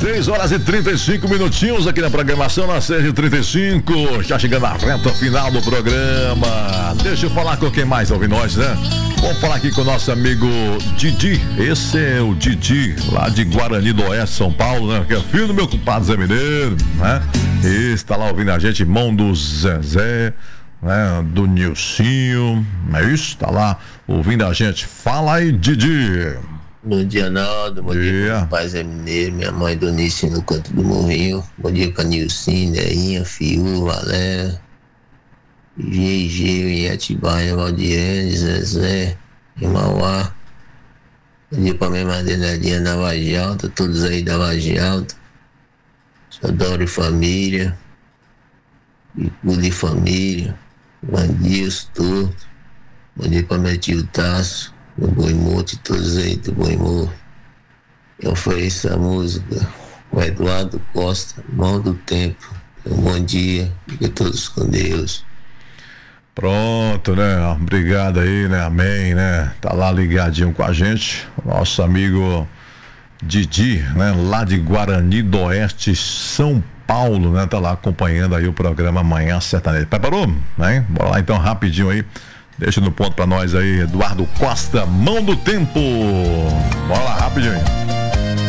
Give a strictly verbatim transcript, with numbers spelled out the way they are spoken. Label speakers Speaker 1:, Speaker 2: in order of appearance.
Speaker 1: seis horas e trinta e cinco minutinhos aqui na programação, na seis e trinta e cinco, já chegando à reta final do programa. Deixa eu falar com quem mais ouve nós, né? Vamos falar aqui com o nosso amigo Didi. Esse é o Didi, lá de Guarani do Oeste, São Paulo, né? Que é filho do meu compadre Zé Mineiro, né? Esse está lá ouvindo a gente, irmão do Zezé, né? Do Nilcinho, é isso? Tá lá ouvindo a gente. Fala aí, Didi.
Speaker 2: Bom dia, Naldo. Bom dia,
Speaker 1: dia.
Speaker 2: meu pai Zé Mineiro, minha mãe Donice no canto do Morrinho. Bom dia, Canilcinho, Nerinha, Fiú, Valéria, G G em Atibaia, Valdirene, Zezé, em Mauá. Bom dia pra minha madrinha na Vargem Alta, todos aí da Vargem Alta. Adoro e família, Ipu de família, Vandilson, tudo. Bom dia pra meu tio Tasso, do Boimote, todos aí do Boimote. Eu fiz essa música com Eduardo Costa, Mão do Tempo. Um bom dia, fiquem todos com Deus.
Speaker 1: Pronto, né? Obrigado aí, né? Amém, né? Tá lá ligadinho com a gente, nosso amigo Didi, né? Lá de Guarani do Oeste, São Paulo, né? Tá lá acompanhando aí o programa Manhã Sertaneja. Preparou? Né? Bora lá então, rapidinho aí. Deixa no ponto pra nós aí, Eduardo Costa, Mão do Tempo. Bora lá, rapidinho.